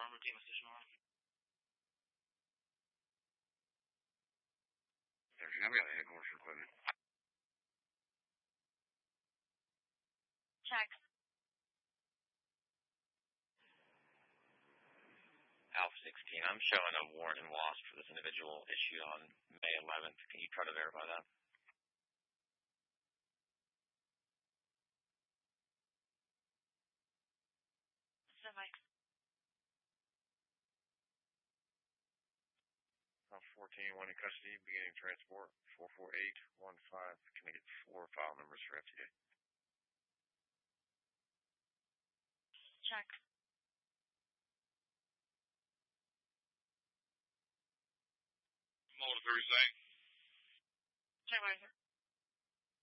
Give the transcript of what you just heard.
Armor team position on. I've got headquarters equipment. Check. Alpha 16, I'm showing a warrant and WASP for this individual issued on May 11th. Can you try to verify that? Semi. Alpha 14, one in custody, beginning transport, 44815. Can I get 4 file numbers for FTA? Check. Motor 30 second. Check, Roger.